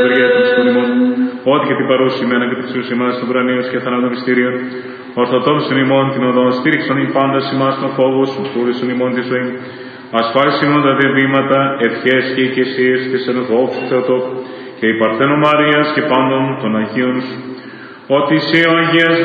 Ό,τι και την παρούση μένα και της ημάς των πρανίους και θανάτων μυστήριων, ορθοτόψον ημών την οδόν, στήριξον οι πάντας ημάς των φόβους, φούρησον ημών τη ζωή, ασφάλισον ημών τα διαβήματα, ευχές και οικεσίες της ενδόξου Θεοτόπου, και η Παρθένο Μαρίας και πάντων των Αγίων σου, ότι σε ο Αγίας